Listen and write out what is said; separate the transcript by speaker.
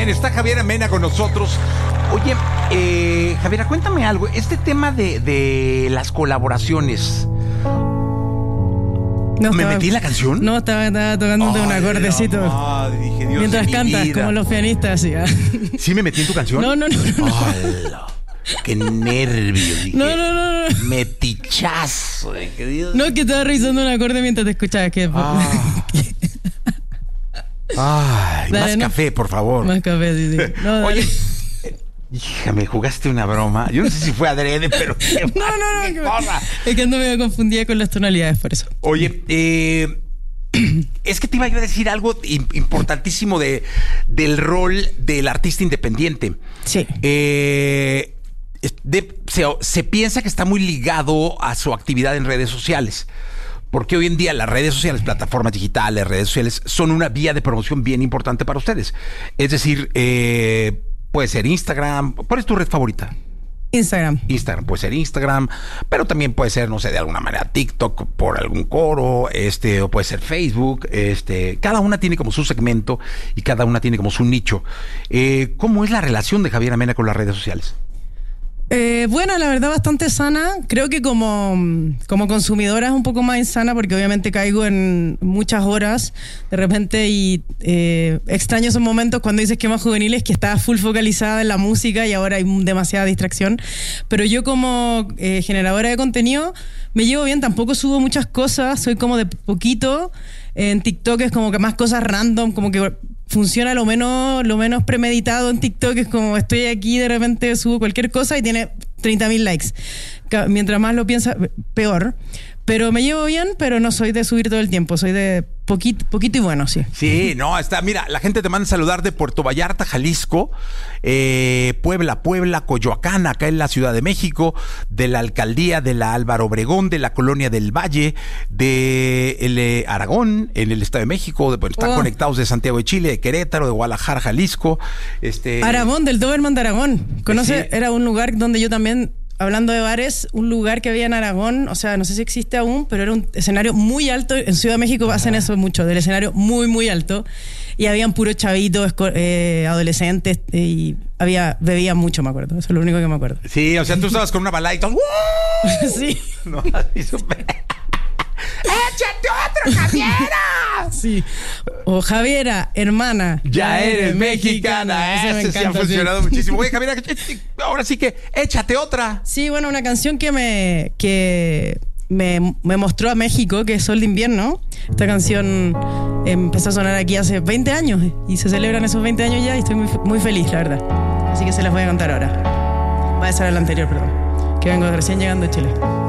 Speaker 1: bien, está Javiera Mena con nosotros. Oye, Javiera, cuéntame algo. Este tema de las colaboraciones...
Speaker 2: No,
Speaker 1: ¿Me metí en la canción?
Speaker 2: No, estaba tocándote un acordecito.
Speaker 1: Madre, dije, Dios
Speaker 2: mientras
Speaker 1: de mi
Speaker 2: cantas,
Speaker 1: vida.
Speaker 2: como los pianistas. ¿Sí?
Speaker 1: ¿Sí me metí en tu canción?
Speaker 2: No.
Speaker 1: ¡Hala! ¡Qué nervios! Dije,
Speaker 2: No.
Speaker 1: metichazo. Que Dios...
Speaker 2: No, que estaba revisando un acorde mientras te escuchabas.
Speaker 1: Ay,
Speaker 2: Dale,
Speaker 1: más
Speaker 2: no.
Speaker 1: café, por favor.
Speaker 2: Más café, sí. No, dale.
Speaker 1: Oye, hija, me jugaste una broma. Yo no sé si fue adrede, pero... qué cosa.
Speaker 2: Es que ando medio confundida con las tonalidades, por eso.
Speaker 1: Oye, es que te iba yo a decir algo importantísimo del rol del artista independiente.
Speaker 2: Sí.
Speaker 1: Se piensa que está muy ligado a su actividad en redes sociales. Porque hoy en día las redes sociales, plataformas digitales, redes sociales, son una vía de promoción bien importante para ustedes. Es decir, puede ser Instagram. ¿Cuál es tu red favorita?
Speaker 2: Instagram.
Speaker 1: Instagram, puede ser Instagram, pero también puede ser, no sé, de alguna manera TikTok por algún coro, o puede ser Facebook, cada una tiene como su segmento y cada una tiene como su nicho. ¿Cómo es la relación de Javiera Mena con las redes sociales?
Speaker 2: Bueno, la verdad bastante sana. Creo que como consumidora es un poco más insana porque obviamente caigo en muchas horas de repente y extraño esos momentos cuando dices que más juveniles que estaba full focalizada en la música y ahora hay demasiada distracción. Pero yo como generadora de contenido me llevo bien, tampoco subo muchas cosas, soy como de poquito. En TikTok es como que más cosas random, como que funciona lo menos premeditado en TikTok. Es como estoy aquí, de repente subo cualquier cosa y tiene 30.000 likes. Mientras más lo piensa, peor. Pero me llevo bien, pero no soy de subir todo el tiempo. Soy de poquito y bueno, sí.
Speaker 1: Sí, no, mira, la gente te manda a saludar de Puerto Vallarta, Jalisco, Puebla, Coyoacán, acá en la Ciudad de México, de la alcaldía de la Álvaro Obregón, de la colonia del Valle, de Aragón, en el Estado de México, están conectados de Santiago de Chile, de Querétaro, de Guadalajara, Jalisco.
Speaker 2: Aragón, del Doberman de Aragón. ¿Conoce?
Speaker 1: Sí.
Speaker 2: Era un lugar donde yo también... Hablando de bares, un lugar que había en Aragón, o sea, no sé si existe aún, pero era un escenario muy alto. En Ciudad de México hacen eso mucho, del escenario muy, muy alto. Y habían puros chavitos, adolescentes, y bebía mucho, me acuerdo. Eso es lo único que me acuerdo.
Speaker 1: Sí, o sea, tú estabas con una balada y todo.
Speaker 2: Sí.
Speaker 1: No, así súper. ¡Échate otro, Javiera!
Speaker 2: Sí. O Javiera, hermana.
Speaker 1: Ya eres mexicana.
Speaker 2: Eso me
Speaker 1: Ese sí ha
Speaker 2: encanta,
Speaker 1: funcionado
Speaker 2: sí.
Speaker 1: muchísimo. Oye, Javiera, ahora sí que échate otra.
Speaker 2: Sí, bueno, una canción que me mostró a México, que es Sol de Invierno. Esta canción empezó a sonar aquí hace 20 años y se celebran esos 20 años ya y estoy muy, muy feliz, la verdad. Así que se las voy a contar ahora. Va a ser la anterior, perdón. Que vengo recién llegando a Chile.